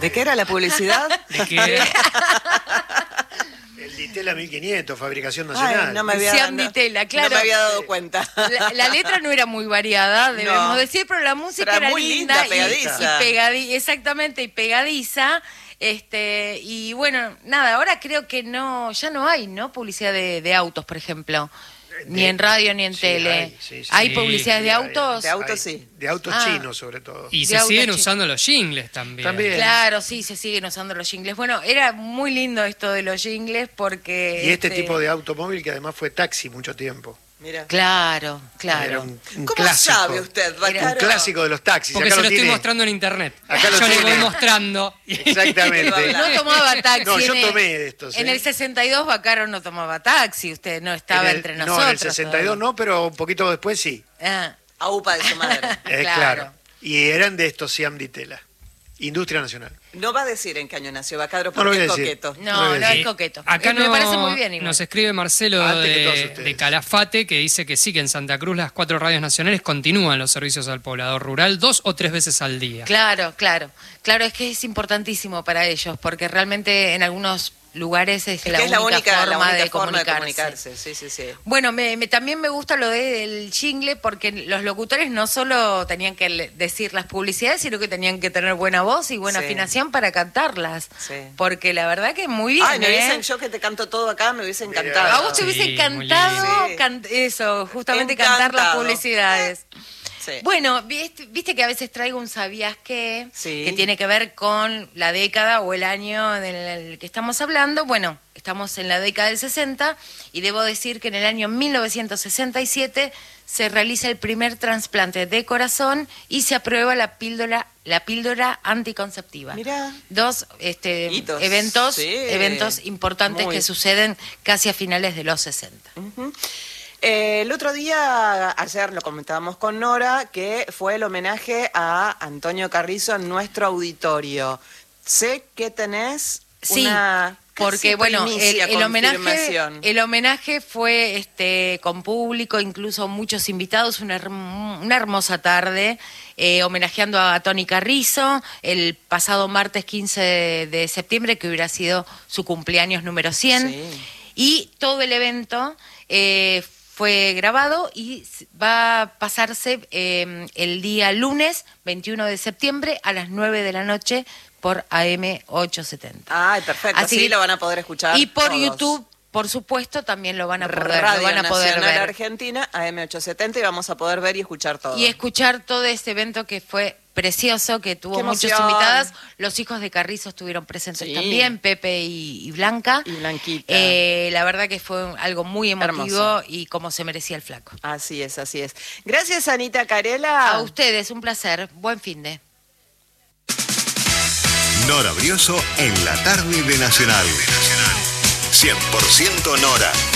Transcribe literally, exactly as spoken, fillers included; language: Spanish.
¿De qué era la publicidad? De que El Ditela mil quinientos, fabricación nacional. Ay, no me había, Sean no, Ditela, claro. no me había dado cuenta. La, la letra no era muy variada, debemos No. decir, pero la música Pero era muy linda, linda, pegadiza. y, y pegadi- exactamente, y pegadiza. Este, y bueno, nada, ahora creo que no, ya no hay, ¿no? Publicidad de, de autos, por ejemplo. Ni De- en radio ni en sí, tele. hay, sí, sí. ¿Hay Sí, publicidades Sí, de hay- autos? De autos, hay- sí. De autos Ah. chinos, sobre todo. y De se auto siguen chico. usando los jingles también. También. Claro, sí, se siguen usando los jingles. Bueno, era muy lindo esto de los jingles porque... Y este tipo de automóvil que además fue taxi mucho tiempo. Mira. Claro, Era claro. un, un ¿Cómo clásico. sabe usted, Un Bacaro? clásico de los taxis. Porque Acá se lo lo estoy tiene. mostrando en internet. Acá lo Yo le voy tiene. mostrando. Exactamente. No tomaba taxi. No, yo en el- tomé de estos. En ¿eh? el sesenta y dos Bacaro no tomaba taxi, usted no estaba En el- entre no, nosotros. en el sesenta y dos todavía. no, pero un poquito después sí. Ah, A upa de su madre. Eh, Claro. claro. Y eran de estos Siam Ditela. Industria Nacional. No va a decir en qué año nació Bacadro No lo porque voy es a decir. coqueto. No no, voy a no decir. es coqueto. Acá Eh, Me no- parece muy bien igual. nos escribe Marcelo Antes que todos de, ustedes. de Calafate, que dice que sí, que en Santa Cruz las cuatro radios nacionales continúan los servicios al poblador rural dos o tres veces al día. Claro, claro. Claro, es que es importantísimo para ellos, porque realmente en algunos lugares es, Es la, que es la única única, la forma, única de, forma de comunicarse. comunicarse. Sí, sí, sí. Bueno, me, me- también me gusta lo del jingle porque los locutores no solo tenían que le- decir las publicidades, sino que tenían que tener buena voz y buena Sí. afinación para cantarlas. Sí. Porque la verdad que muy bien, Ay, me ¿eh? hubiesen, yo que te canto todo acá, me hubiese Mira. encantado. A vos te Sí, hubiese muy encantado lindo. can- eso, justamente cantar las Encantado. publicidades. Sí. Bueno, viste, viste que a veces traigo un ¿sabías qué? Sí. Que tiene que ver con la década o el año del que estamos hablando. Bueno, estamos en la década del sesenta y debo decir que en el año mil novecientos sesenta y siete se realiza el primer trasplante de corazón y se aprueba la píldora la píldora anticonceptiva. Mirá. Dos este, Hitos, eventos sí. eventos importantes Muy. que suceden casi a finales de los sesenta. Ujú. Eh, el otro día, ayer lo comentábamos con Nora, que fue el homenaje a Antonio Carrizo en nuestro auditorio. Sé que tenés Sí, una porque casi bueno, el, primicia el homenaje confirmación. el homenaje fue este con público, incluso muchos invitados, una, herm- una hermosa tarde eh, homenajeando a Tony Carrizo el pasado martes quince de, de septiembre, que hubiera sido su cumpleaños número cien. Sí. Y todo el evento eh, fue grabado y s- va a pasarse eh, el día lunes veintiuno de septiembre a las nueve de la noche por A M ochocientos setenta. Ay, perfecto, Así así que- lo van a poder escuchar Y por todos. YouTube, por supuesto, también lo van a poder, Radio lo van a poder Nacional ver. Argentina, A M ochocientos setenta, y vamos a poder ver y escuchar todo. Y escuchar todo este evento que fue precioso, que tuvo ¡Qué muchas emoción! invitadas. Los hijos de Carrizo estuvieron presentes Sí. también, Pepe y, y Blanca. Y Blanquita. Eh, la verdad que fue algo muy emotivo Hermoso. y como se merecía el flaco. Así es, así es. Gracias, Anita Carela. A ustedes, un placer. Buen fin de. Nora Brioso en la tarde de Nacional. cien por ciento Nora.